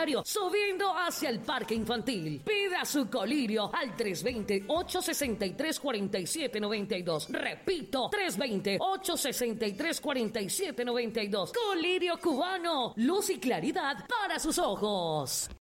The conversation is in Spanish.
Rosario, subiendo hacia el parque infantil. Pida su colirio al 320-863-4792. Repito, 320-863-4792. Colirio cubano, luz y claridad para sus ojos.